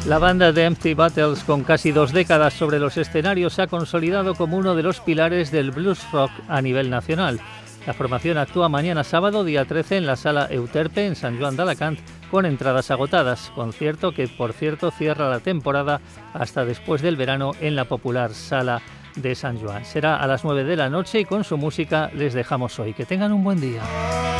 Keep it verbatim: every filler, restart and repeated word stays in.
La banda de Empty Bottles, con casi dos décadas sobre los escenarios, se ha consolidado como uno de los pilares del blues rock a nivel nacional. La formación actúa mañana sábado, día trece, en la Sala Euterpe, en Sant Joan d'Alacant, con entradas agotadas. Concierto que, por cierto, cierra la temporada hasta después del verano en la popular Sala de Sant Joan. Será a las nueve de la noche y con su música les dejamos hoy. Que tengan un buen día.